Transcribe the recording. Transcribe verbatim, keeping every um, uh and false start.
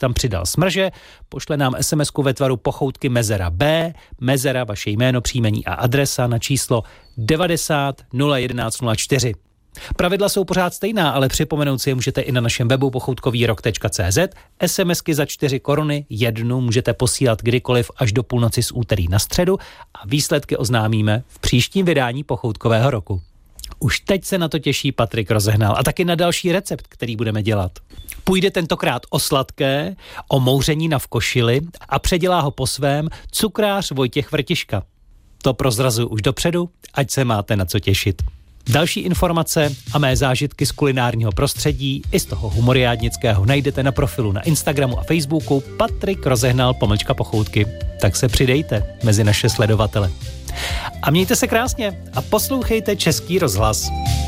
tam přidal smrže, pošle nám SMSku ve tvaru pochoutky Mezera B, Mezera, vaše jméno, příjmení a adresa na číslo devadesát nula jedenáct nula čtyři. Pravidla jsou pořád stejná, ale připomenout si je můžete i na našem webu pochoutkový rok tečka cé zet. SMSky za čtyři koruny, jednu můžete posílat kdykoliv až do půlnoci z úterý na středu a výsledky oznámíme v příštím vydání Pochoutkového roku. Už teď se na to těší Patrik Rozehnal a taky na další recept, který budeme dělat. Půjde tentokrát o sladké, o mouření na vkošili a předělá ho po svém cukrář Vojtěch Vrtiška. To prozrazuju už dopředu, ať se máte na co těšit. Další informace a mé zážitky z kulinárního prostředí i z toho humoriádnického najdete na profilu na Instagramu a Facebooku Patrik Rozehnal pomlčka pochoutky. Tak se přidejte mezi naše sledovatele. A mějte se krásně a poslouchejte Český rozhlas.